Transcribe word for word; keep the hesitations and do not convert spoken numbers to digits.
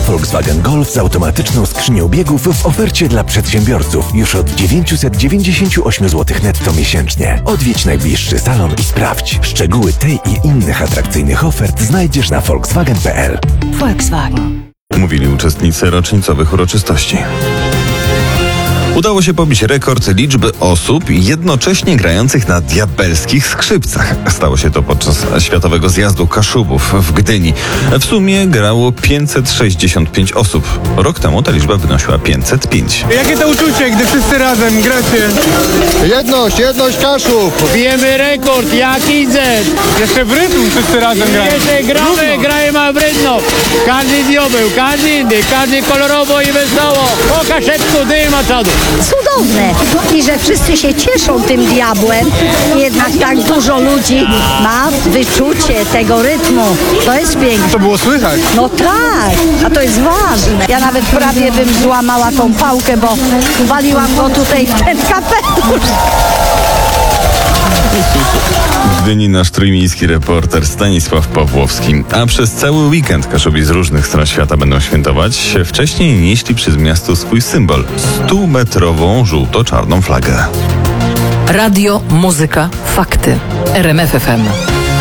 Volkswagen Golf z automatyczną skrzynią biegów w ofercie dla przedsiębiorców już od dziewięćset dziewięćdziesiąt osiem złotych netto miesięcznie. Odwiedź najbliższy salon i sprawdź. Szczegóły tej i innych atrakcyjnych ofert znajdziesz na volkswagen kropka p l. Volkswagen. Mówili uczestnicy rocznicowych uroczystości. Udało się pobić rekord liczby osób jednocześnie grających na diabelskich skrzypcach. Stało się to podczas Światowego Zjazdu Kaszubów w Gdyni. W sumie grało pięćset sześćdziesiąt pięć osób. Rok temu ta liczba wynosiła pięćset pięć. Jakie to uczucie, gdy wszyscy razem gracie? Jedność, jedność Kaszub! Bijemy rekord, jak idzie! Jeszcze w rytm wszyscy razem grają. Jeszcze gramy, grajemy w rytm. Każdy diobeł, każdy inny, każdy kolorowo i wesoło. Po kaszeczku dyma czadu. Cudowne. I że wszyscy się cieszą tym diabłem. Jednak tak dużo ludzi ma wyczucie tego rytmu. To jest piękne. To było słychać. No tak, a to jest ważne. Ja nawet prawie bym złamała tą pałkę, bo waliłam go tutaj w ten kapelusz. W Gdyni nasz trójmiejski reporter Stanisław Pawłowski. A przez cały weekend Kaszubi z różnych stron świata będą świętować. Wcześniej nieśli przez miasto swój symbol. Stumetrową żółto-czarną flagę. Radio, muzyka, fakty. R M F F M.